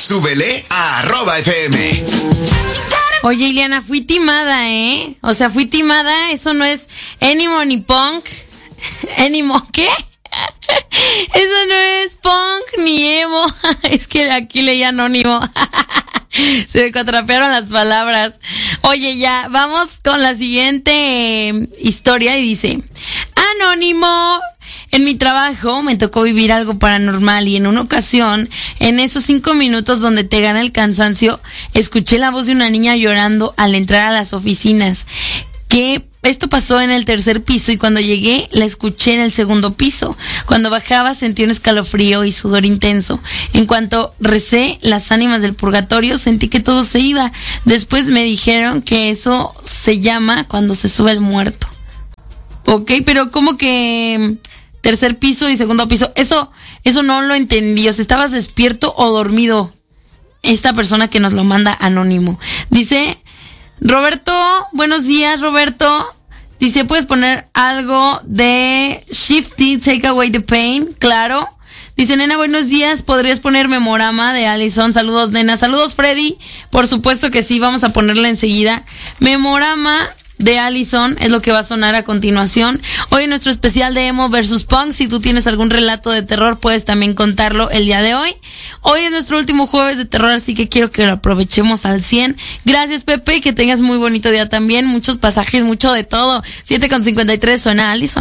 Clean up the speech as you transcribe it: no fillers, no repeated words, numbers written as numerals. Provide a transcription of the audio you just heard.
Súbele a @FM. Oye, Ileana, fui timada, ¿eh? O sea, fui timada. Eso no es ánimo ni punk. ¿Ánimo qué? Eso no es punk ni emo. Es que aquí leí anónimo. Se me contrapearon las palabras. Oye, ya, vamos con la siguiente historia y dice: Anónimo. En mi trabajo me tocó vivir algo paranormal y en una ocasión, en esos 5 minutos donde te gana el cansancio, escuché la voz de una niña llorando al entrar a las oficinas. Que esto pasó en el 3er piso y cuando llegué la escuché en el 2º piso. Cuando bajaba sentí un escalofrío y sudor intenso. En cuanto recé las ánimas del purgatorio, sentí que todo se iba. Después me dijeron que eso se llama cuando se sube el muerto. Ok, pero ¿cómo que 3er piso y 2º piso? Eso no lo entendí. O sea, ¿estabas despierto o dormido? Esta persona que nos lo manda anónimo. Dice: Roberto, buenos días, Roberto. Dice: ¿puedes poner algo de Shifty, Take Away the Pain? Claro. Dice: nena, buenos días, ¿podrías poner Memorama de Allison? Saludos, nena. Saludos, Freddy. Por supuesto que sí, vamos a ponerla enseguida. Memorama de Allison es lo que va a sonar a continuación. Hoy en nuestro especial de Emo versus Punk, si tú tienes algún relato de terror, puedes también contarlo el día de hoy. Hoy es nuestro último jueves de terror, así que quiero que lo aprovechemos al 100. Gracias, Pepe, que tengas muy bonito día también. Muchos pasajes, mucho de todo. 7:53 suena Allison.